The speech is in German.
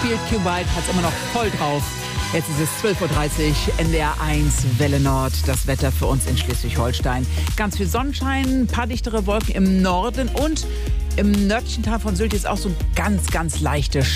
spielt. Kuwait hat es immer noch voll drauf. Jetzt ist es 12.30 Uhr, NDR 1, Welle Nord. Das Wetter für uns in Schleswig-Holstein. Ganz viel Sonnenschein, ein paar dichtere Wolken im Norden und im nördlichen Teil von Sylt ist auch so ganz, ganz leichte